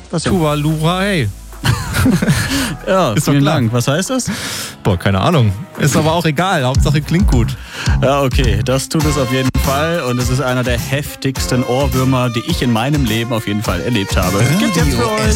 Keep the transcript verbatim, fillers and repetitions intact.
Was denn? Tuvalurai. Ja, Ist doch vielen klar. Dank. Was heißt das? Boah, keine Ahnung. Ist aber auch egal. Hauptsache klingt gut. Ja, okay, das tut es auf jeden Fall und es ist einer der heftigsten Ohrwürmer, die ich in meinem Leben auf jeden Fall erlebt habe. Gibt jetzt für euch.